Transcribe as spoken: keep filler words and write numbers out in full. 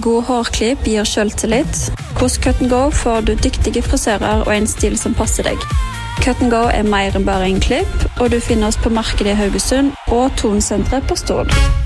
God hårklipp gir selvtillit. Hos Cut and Go får du dyktige frisører og en stil som passer deg. Cut and Go er mer enn bare en klipp, og du finner oss på markedet i Haugesund og Tonsenteret på Stord.